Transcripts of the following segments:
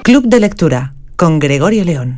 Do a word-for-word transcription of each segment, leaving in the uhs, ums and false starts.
Club de Lectura con Gregorio León.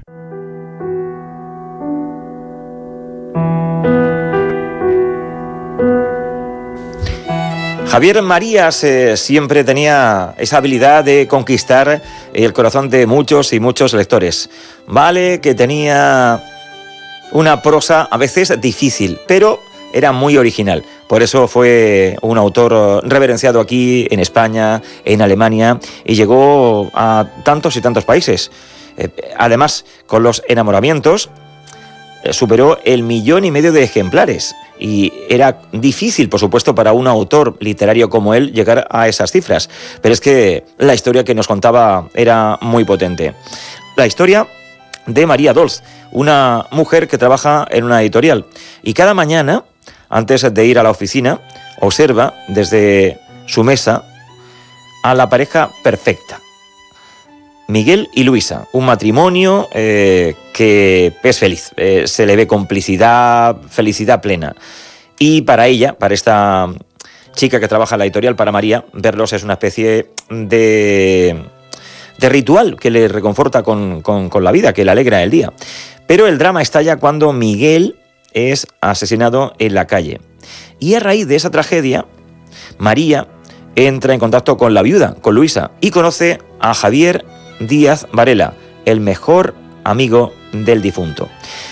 Javier Marías eh, siempre tenía esa habilidad de conquistar el corazón de muchos y muchos lectores. Vale que tenía una prosa a veces difícil, pero era muy original. Por eso fue un autor reverenciado aquí en España, en Alemania, y llegó a tantos y tantos países. Eh, además, con Los enamoramientos, eh, superó el millón y medio de ejemplares. Y era difícil, por supuesto, para un autor literario como él llegar a esas cifras. Pero es que la historia que nos contaba era muy potente. La historia de María Dolz, una mujer que trabaja en una editorial. Y cada mañana, antes de ir a la oficina, observa desde su mesa a la pareja perfecta. Miguel y Luisa, un matrimonio eh, que es feliz, eh, se le ve complicidad, felicidad plena. Y para ella, para esta chica que trabaja en la editorial, para María, verlos es una especie de, de ritual que le reconforta con, con, con la vida, que le alegra el día. Pero el drama estalla cuando Miguel es asesinado en la calle. Y a raíz de esa tragedia, María entra en contacto con la viuda, con Luisa, y conoce a Javier Díaz Varela, el mejor amigo del difunto.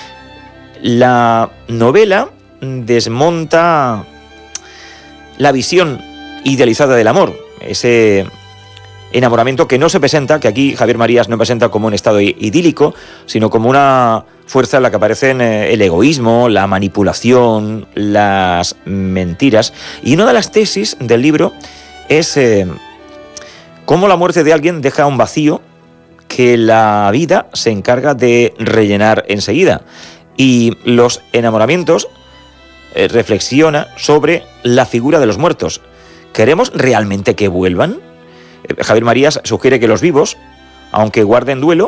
La novela desmonta la visión idealizada del amor, ese enamoramiento que no se presenta, que aquí Javier Marías no presenta como un estado idílico, sino como una fuerza en la que aparecen el egoísmo, la manipulación, las mentiras. Y una de las tesis del libro es eh, cómo la muerte de alguien deja un vacío que la vida se encarga de rellenar enseguida. Y Los enamoramientos eh, reflexiona sobre la figura de los muertos. ¿Queremos realmente que vuelvan? Eh, Javier Marías sugiere que los vivos, aunque guarden duelo,